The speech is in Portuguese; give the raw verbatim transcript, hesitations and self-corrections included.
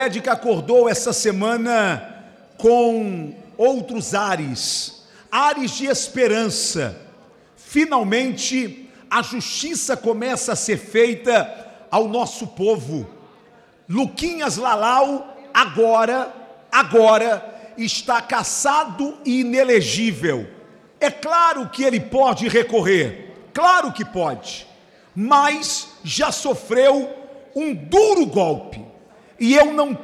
Médica acordou essa semana com outros ares, ares de esperança. Finalmente, a justiça começa a ser feita ao nosso povo. Luquinhas Lalau agora, agora está cassado e inelegível. É claro que ele pode recorrer, claro que pode, mas já sofreu um duro golpe. E eu não